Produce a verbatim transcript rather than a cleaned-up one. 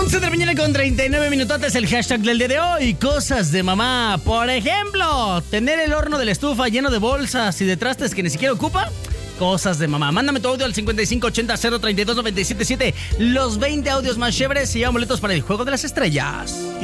once de la mañana con treinta y nueve minutotes, el hashtag del día de hoy, cosas de mamá. Por ejemplo, tener el horno de la estufa lleno de bolsas y de trastes que ni siquiera ocupa. Cosas de mamá. Mándame tu audio al cincuenta y cinco ochenta cero treinta y dos noventa y siete siete. Los veinte audios más chéveres y llevan boletos para el Juego de las Estrellas.